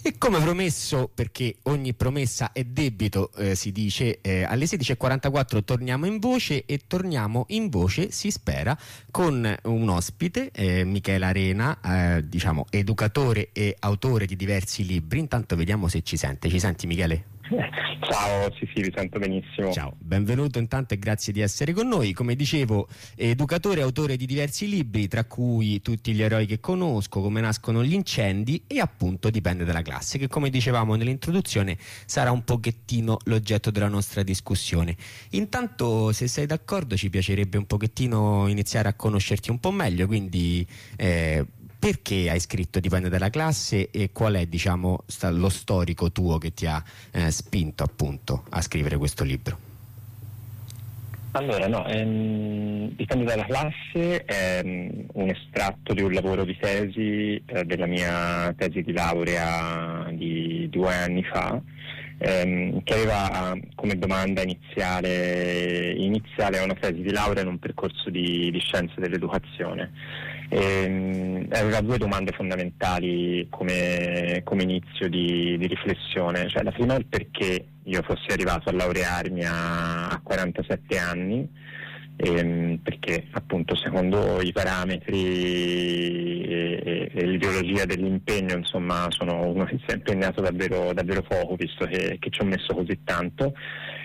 E come promesso, perché ogni promessa è debito, si dice, alle 16:44 torniamo in voce, e torniamo in voce, si spera, con un ospite, Michele Arena, diciamo educatore e autore di diversi libri. Intanto vediamo se ci sente. Ci senti, Michele? Ciao, sì, vi sento benissimo. Ciao, benvenuto intanto e grazie di essere con noi. Come dicevo, educatore e autore di diversi libri, tra cui Tutti gli eroi che conosco, Come nascono gli incendi e appunto Dipende dalla classe, che come dicevamo nell'introduzione sarà un pochettino l'oggetto della nostra discussione. Intanto, se sei d'accordo, ci piacerebbe un pochettino iniziare a conoscerti un po' meglio, quindi perché hai scritto Dipende dalla classe e qual è, diciamo, lo storico tuo che ti ha spinto appunto a scrivere questo libro? Allora, no, Dipende dalla classe è un estratto di un lavoro di tesi, della mia tesi di laurea di 2 anni fa, che aveva come domanda iniziale a una tesi di laurea in un percorso di scienze dell'educazione. Aveva 2 domande fondamentali come inizio di riflessione. Cioè, la prima è il perché io fossi arrivato a laurearmi a 47 anni, perché appunto secondo i parametri e l'ideologia dell'impegno, insomma, sono uno che si è impegnato davvero poco, visto che ci ho messo così tanto.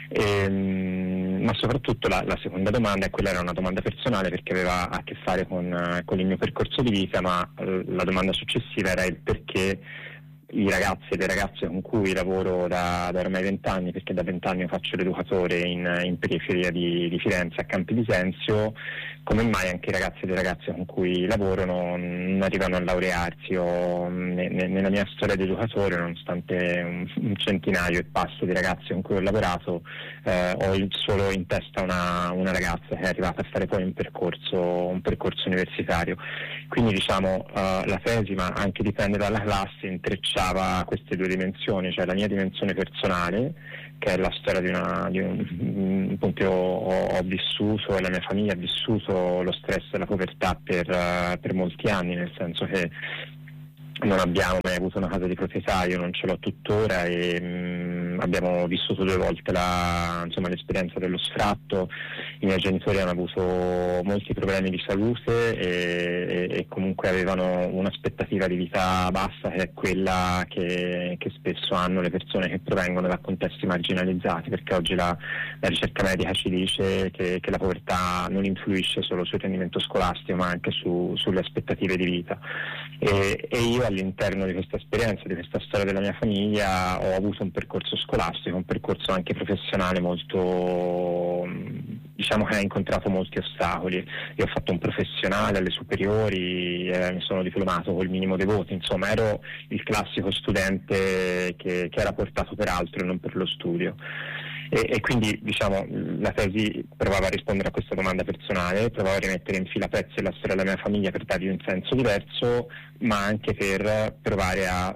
Ma soprattutto la seconda domanda, e quella era una domanda personale perché aveva a che fare con il mio percorso di vita, ma la domanda successiva era il perché i ragazzi e le ragazze con cui lavoro da ormai 20 anni, perché da 20 anni faccio l'educatore in periferia di Firenze, a Campi di Senzio, come mai anche i ragazzi e le ragazze con cui lavoro non arrivano a laurearsi. Nella mia storia di educatore, nonostante un centinaio e passo di ragazzi con cui ho lavorato, ho solo in testa una ragazza che è arrivata a fare poi un percorso universitario. Quindi diciamo la tesi, ma anche Dipende dalla classe, intrecciava queste 2 dimensioni, cioè la mia dimensione personale, che è la storia di un appunto ho vissuto, e la mia famiglia ha vissuto lo stress e la povertà per molti anni, nel senso che non abbiamo mai avuto una casa di proprietà, io non ce l'ho tuttora, e abbiamo vissuto 2 volte l'esperienza dello sfratto. I miei genitori hanno avuto molti problemi di salute e comunque avevano un'aspettativa di vita bassa, che è quella che spesso hanno le persone che provengono da contesti marginalizzati, perché oggi la ricerca medica ci dice che la povertà non influisce solo sul rendimento scolastico, ma anche sulle aspettative di vita. E io all'interno di questa esperienza, di questa storia della mia famiglia, ho avuto un percorso scolastico, un percorso anche professionale molto, diciamo che ha incontrato molti ostacoli. Io ho fatto un professionale alle superiori, mi sono diplomato col minimo dei voti, insomma ero il classico studente che era portato per altro e non per lo studio. E quindi diciamo la tesi provava a rispondere a questa domanda personale, provava a rimettere in fila pezzi la storia della mia famiglia per dargli un senso diverso, ma anche per provare a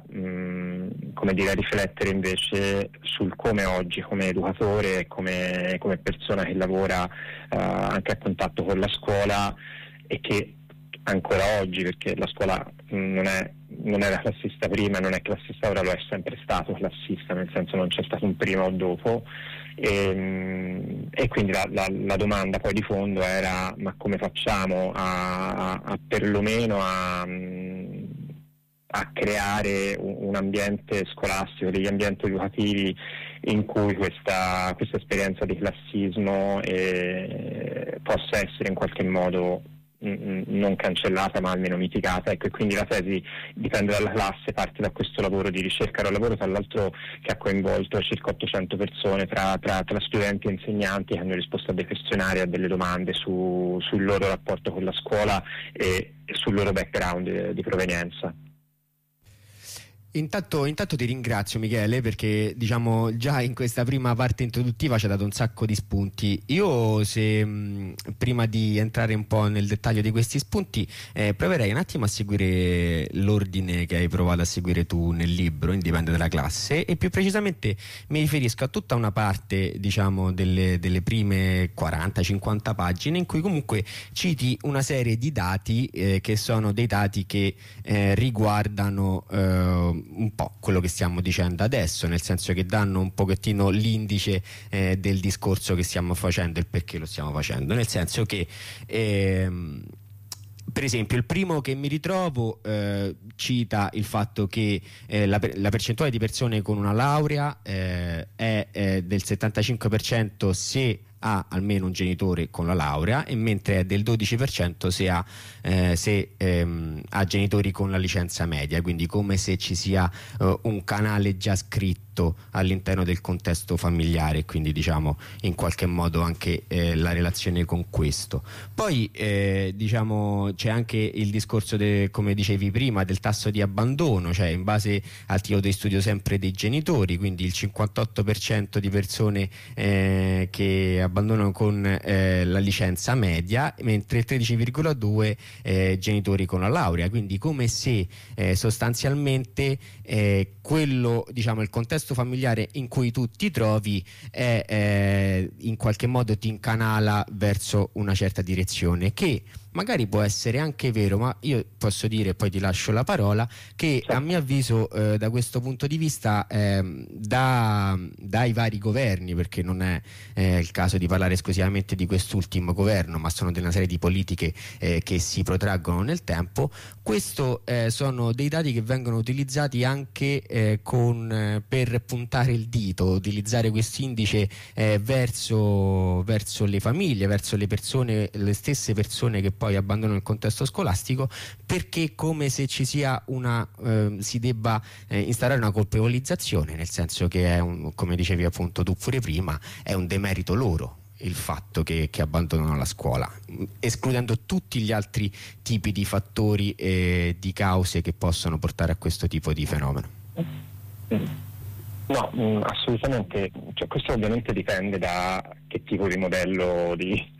riflettere invece sul come oggi, come educatore e come persona che lavora anche a contatto con la scuola, e che ancora oggi, perché la scuola non era classista prima, non è classista ora, lo è sempre stato classista, nel senso non c'è stato un prima o dopo, e quindi la domanda poi di fondo era: ma come facciamo a perlomeno a creare un ambiente scolastico, degli ambienti educativi in cui questa esperienza di classismo possa essere in qualche modo non cancellata, ma almeno mitigata. Ecco, e quindi la tesi Dipende dalla classe parte da questo lavoro di ricerca. Era un lavoro tra l'altro che ha coinvolto circa 800 persone tra studenti e insegnanti, che hanno risposto a dei questionari, a delle domande sul loro rapporto con la scuola e sul loro background di provenienza. Intanto ti ringrazio, Michele, perché diciamo già in questa prima parte introduttiva ci ha dato un sacco di spunti. Io prima di entrare un po' nel dettaglio di questi spunti proverei un attimo a seguire l'ordine che hai provato a seguire tu nel libro Dipende dalla classe, e più precisamente mi riferisco a tutta una parte, diciamo, delle prime 40-50 pagine, in cui comunque citi una serie di dati che sono dei dati che riguardano un po' quello che stiamo dicendo adesso, nel senso che danno un pochettino l'indice del discorso che stiamo facendo e perché lo stiamo facendo, nel senso che per esempio il primo che mi ritrovo cita il fatto che la percentuale di persone con una laurea è del 75% se ha almeno un genitore con la laurea, e mentre è del 12% se ha genitori con la licenza media, quindi come se ci sia un canale già scritto all'interno del contesto familiare, quindi diciamo in qualche modo anche la relazione con questo. Poi diciamo c'è anche il discorso come dicevi prima, del tasso di abbandono, cioè in base al titolo di studio sempre dei genitori, quindi il 58% di persone che abbandonano con la licenza media, mentre il 13,2% genitori con la laurea, quindi come se sostanzialmente quello, diciamo, il contesto familiare in cui tu ti trovi in qualche modo ti incanala verso una certa direzione, che magari può essere anche vero, ma io posso dire, poi ti lascio la parola, che a mio avviso da questo punto di vista dai vari governi, perché non è il caso di parlare esclusivamente di quest'ultimo governo, ma sono di una serie di politiche che si protraggono nel tempo, questo sono dei dati che vengono utilizzati anche per puntare il dito, utilizzare quest'indice verso le famiglie, verso le persone, le stesse persone che poi abbandonano il contesto scolastico, perché come se ci sia si debba instaurare una colpevolizzazione, nel senso che come dicevi appunto tu pure prima, è un demerito loro il fatto che abbandonano la scuola, escludendo tutti gli altri tipi di fattori e di cause che possono portare a questo tipo di fenomeno. No, assolutamente, cioè, questo ovviamente dipende da che tipo di modello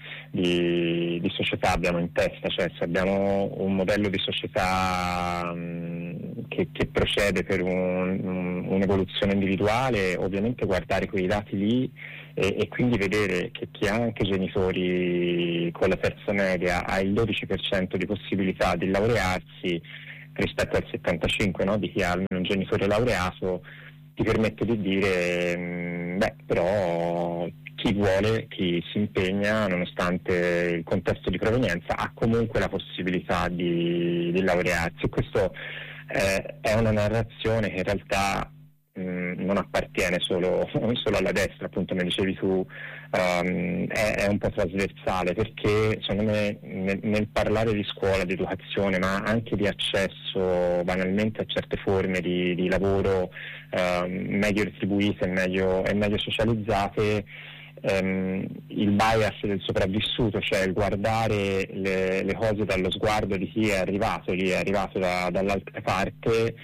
di società abbiamo in testa, cioè se abbiamo un modello di società che procede per un'evoluzione individuale, ovviamente guardare quei dati lì e quindi vedere che chi ha anche genitori con la terza media ha il 12% di possibilità di laurearsi rispetto al 75%, no, di chi ha almeno un genitore laureato, ti permette di dire però chi vuole, chi si impegna nonostante il contesto di provenienza ha comunque la possibilità di laurearsi. Questo è una narrazione che in realtà non appartiene solo alla destra, appunto come dicevi tu, è un po' trasversale, perché secondo me nel parlare di scuola, di educazione, ma anche di accesso banalmente a certe forme di lavoro meglio retribuite e meglio socializzate, il bias del sopravvissuto, cioè il guardare le cose dallo sguardo di chi è arrivato dall'altra parte,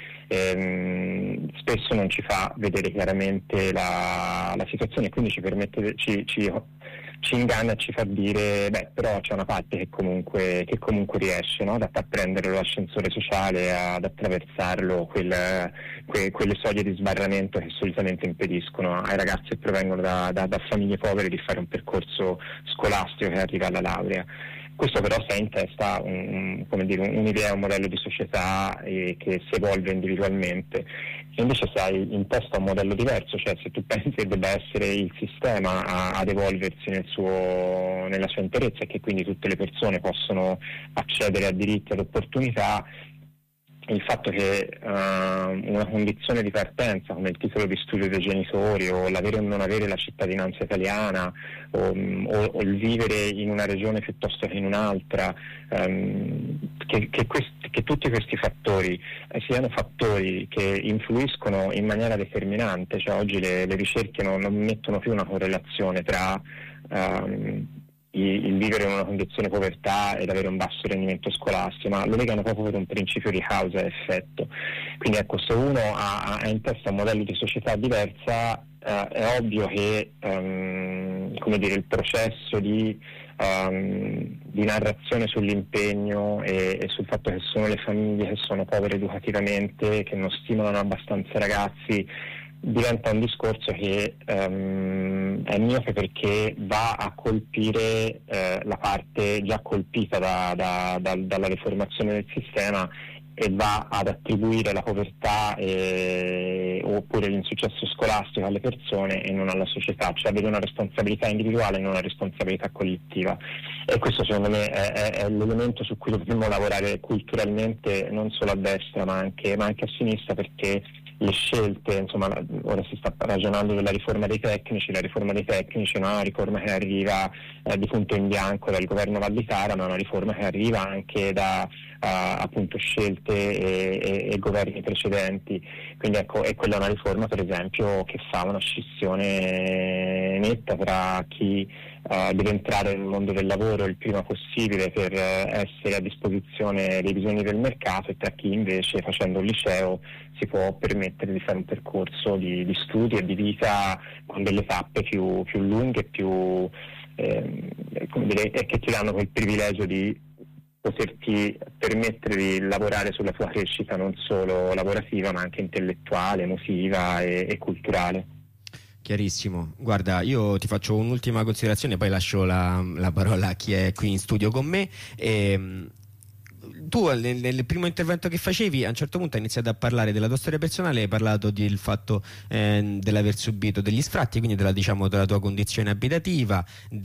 spesso non ci fa vedere chiaramente la situazione, quindi ci permette, ci inganna e ci fa dire però c'è una parte che comunque riesce, no? A prendere l'ascensore sociale, ad attraversarlo, quelle soglie di sbarramento che solitamente impediscono ai ragazzi che provengono da famiglie povere di fare un percorso scolastico che arriva alla laurea. Questo però sta in testa un'idea, un modello di società che si evolve individualmente, e invece se hai in testa un modello diverso, cioè se tu pensi che debba essere il sistema ad evolversi nella sua interezza e che quindi tutte le persone possono accedere a diritti, ad opportunità, il fatto che una condizione di partenza come il titolo di studio dei genitori, o l'avere o non avere la cittadinanza italiana, o il vivere in una regione piuttosto che in un'altra, che tutti questi fattori siano fattori che influiscono in maniera determinante, cioè oggi le ricerche non mettono più una correlazione tra il vivere in una condizione di povertà ed avere un basso rendimento scolastico, ma lo legano proprio per un principio di causa e effetto. Quindi ecco, se uno ha in testa un modello di società diversa, è ovvio che il processo di narrazione sull'impegno e sul fatto che sono le famiglie che sono povere educativamente, che non stimolano abbastanza i ragazzi, diventa un discorso che è miope, perché va a colpire la parte già colpita dalla riformazione del sistema e va ad attribuire la povertà oppure l'insuccesso scolastico alle persone e non alla società, cioè avere una responsabilità individuale e non una responsabilità collettiva. E questo secondo me è l'elemento su cui dobbiamo lavorare culturalmente, non solo a destra ma anche a sinistra, perché le scelte, insomma, ora si sta ragionando della riforma dei tecnici, la riforma dei tecnici è una riforma che arriva di punto in bianco dal governo Valditara, ma è una riforma che arriva anche da appunto scelte e governi precedenti. Quindi ecco, è quella una riforma per esempio che fa una scissione netta tra chi deve entrare nel mondo del lavoro il prima possibile per essere a disposizione dei bisogni del mercato, e tra chi invece, facendo un liceo, si può permettere di fare un percorso di studi e di vita con delle tappe più lunghe, più come dire, e che ti danno quel privilegio di poterti permettere di lavorare sulla tua crescita non solo lavorativa ma anche intellettuale, emotiva e culturale. Chiarissimo. Guarda, io ti faccio un'ultima considerazione, poi lascio la parola a chi è qui in studio con me. Tu nel primo intervento che facevi a un certo punto hai iniziato a parlare della tua storia personale, hai parlato del fatto dell'aver subito degli sfratti, quindi della tua condizione abitativa,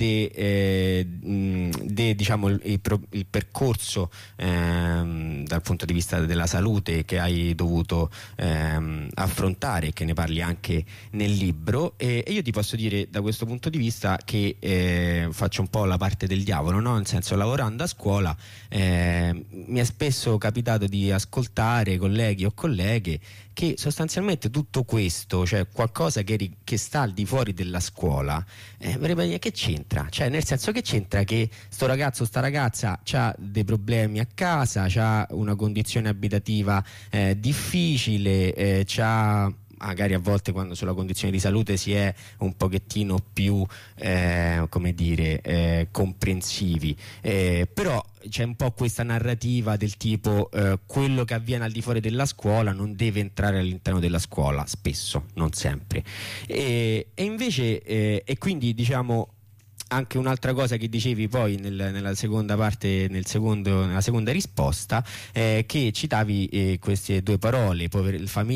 diciamo, il percorso dal punto di vista della salute che hai dovuto affrontare, che ne parli anche nel libro, e io ti posso dire da questo punto di vista che faccio un po' la parte del diavolo, no? Nel senso, lavorando a scuola mi è spesso capitato di ascoltare colleghi o colleghe che sostanzialmente tutto questo, cioè qualcosa che sta al di fuori della scuola, vorrebbe dire, che c'entra? Cioè, nel senso, che c'entra che sto ragazzo o sta ragazza ha dei problemi a casa, ha una condizione abitativa difficile, magari a volte, quando sulla condizione di salute si è un pochettino più come dire, comprensivi, però c'è un po' questa narrativa del tipo quello che avviene al di fuori della scuola non deve entrare all'interno della scuola, spesso, non sempre, e invece e quindi, diciamo, anche un'altra cosa che dicevi poi nella seconda parte, nella seconda risposta, che citavi queste due parole, famiglia